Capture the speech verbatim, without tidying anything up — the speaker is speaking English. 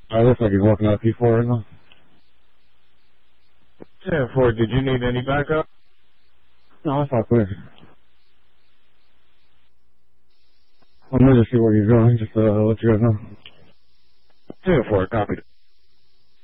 I looks like he's walking out P four right now. ten four, did you need any backup? No, that's not clear. I'm gonna just see what he's doing, just uh, let you guys know. ten four, copy.